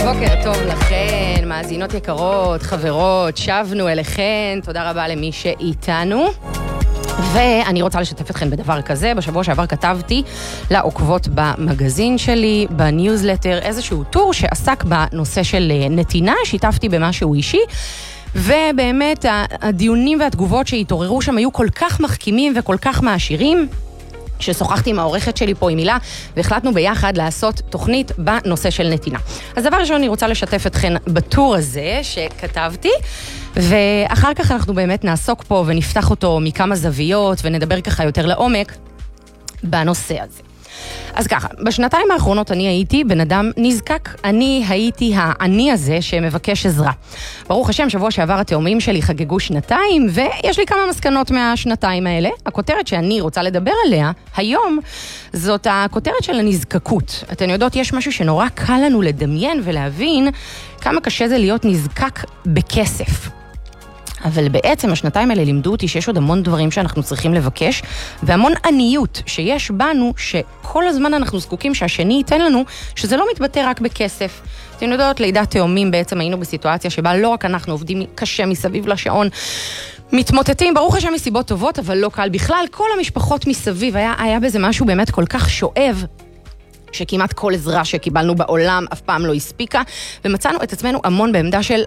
בוקר טוב לכן, מאזינות יקרות, חברות, שבנו אליכן, תודה רבה למי שאיתנו. ואני רוצה לשתף אתכן בדבר כזה, בשבוע שעבר כתבתי לעוקבות במגזין שלי, בניוזלטר, איזשהו טור שעסק בנושא של נתינה, שיתפתי במשהו אישי, ובאמת הדיונים והתגובות שהתעוררו שם היו כל כך מחכימים וכל כך מעשירים, ששוחחתי עם העורכת שלי פה עם מילה, והחלטנו ביחד לעשות תוכנית בנושא של נתינה. אז דבר ראשון, אני רוצה לשתף אתכן בטור הזה שכתבתי, ואחר כך אנחנו באמת נעסוק פה ונפתח אותו מכמה זוויות, ונדבר ככה יותר לעומק בנושא הזה. אז ככה, בשנתיים האחרונות אני הייתי בן אדם נזקק. אני הייתי העני הזה שמבקש עזרה. ברוך השם, שבוע שעבר התאומים שלי חגגו שנתיים, ויש לי כמה מסקנות מהשנתיים האלה. הכותרת שאני רוצה לדבר עליה היום, זאת הכותרת של הנזקקות. אתן יודעות, יש משהו שנורא קל לנו לדמיין ולהבין כמה קשה זה להיות נזקק בכסף. אבל בעצם השנתיים האלה לימדו אותי שיש עוד המון דברים שאנחנו צריכים לבקש, והמון עניות שיש בנו, שכל הזמן אנחנו זקוקים שהשני ייתן לנו, שזה לא מתבטא רק בכסף. אתם יודעות, לידת תאומים בעצם היינו בסיטואציה שבה לא רק אנחנו עובדים קשה מסביב לשעון, מתמוטטים, ברוך השם מסיבות טובות, אבל לא קל בכלל. כל המשפחות מסביב, היה בזה משהו באמת כל כך שואב, שכמעט כל עזרה שקיבלנו בעולם אף פעם לא הספיקה, ומצאנו את עצמנו המון בעמדה של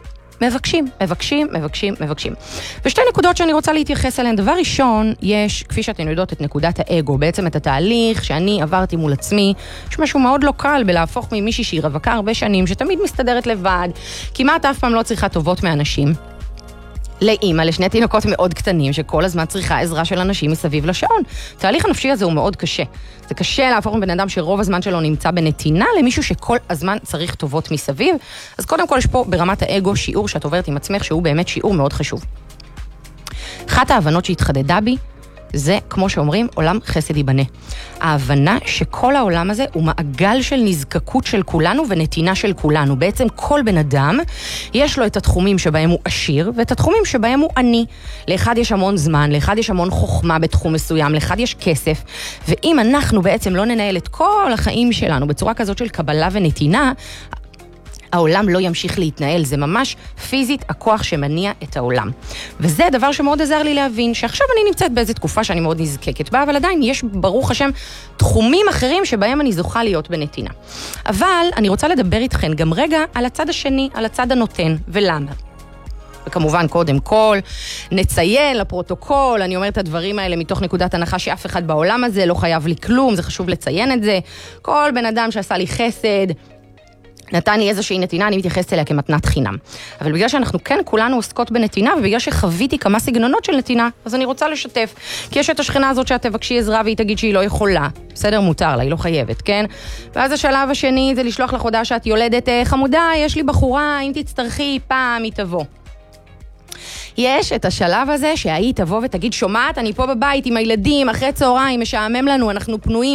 מבקשים. ושתי נקודות שאני רוצה להתייחס אליהן. דבר ראשון, יש, כפי שאתן יודעות, את נקודת האגו, בעצם את התהליך שאני עברתי מול עצמי, יש משהו מאוד לא קל בלהפוך ממישהי שהיא רווקה הרבה שנים, שתמיד מסתדרת לבד, כמעט אף פעם לא צריכה טובות מאנשים, לאמא, לשני תינוקות מאוד קטנים, שכל הזמן צריכה עזרה של אנשים מסביב לשעון. התהליך הנפשי הזה הוא מאוד קשה. זה קשה להפוך מבן אדם שרוב הזמן שלו נמצא בנתינה, למישהו שכל הזמן צריך טובות מסביב. אז קודם כל יש פה ברמת האגו שיעור שאת עוברת עם עצמך, שהוא באמת שיעור מאוד חשוב. אחת ההבנות שהתחדדה בי, זה, כמו שאומרים, עולם חסד ייבנה. ההבנה שכל העולם הזה הוא מעגל של נזקקות של כולנו ונתינה של כולנו. בעצם כל בן אדם יש לו את התחומים שבהם הוא עשיר, ואת התחומים שבהם הוא עני. לאחד יש המון זמן, לאחד יש המון חוכמה בתחום מסוים, לאחד יש כסף. ואם אנחנו בעצם לא ננהל את כל החיים שלנו בצורה כזאת של קבלה ונתינה, העולם לא ימשיך להתנהל, זה ממש פיזית הכוח שמניע את העולם. וזה דבר שמאוד עזר לי להבין, שעכשיו אני נמצאת באיזו תקופה שאני מאוד נזקקת בה, אבל עדיין יש ברוך השם תחומים אחרים שבהם אני זוכה להיות בנתינה. אבל אני רוצה לדבר איתכן גם רגע על הצד השני, על הצד הנותן, ולמה. וכמובן קודם כל נציין לפרוטוקול, אני אומרת את הדברים האלה מתוך נקודת הנחה שאף אחד בעולם הזה לא חייב לי כלום, זה חשוב לציין את זה. כל בן אדם שעשה לי חסד, נתן לי איזושהי נתינה, אני מתייחסת אליה כמתנת חינם. אבל בגלל שאנחנו כן כולנו עוסקות בנתינה, ובגלל שחוויתי כמה סגנונות של נתינה, אז אני רוצה לשתף. כי יש את השכנה הזאת שאת תבקשי עזרה והיא תגיד שהיא לא יכולה. בסדר, מותר לה, היא לא חייבת, כן? ואז השלב השני זה לשלוח לך הודעה שאת יולדת, חמודה, יש לי בחורה, אם תצטרכי פעם היא תבוא. יש את השלב הזה שהיא תבוא ותגיד, שומעת, אני פה בבית עם הילדים, אחרי צהריים, משעמם לנו, אנחנו פנויים,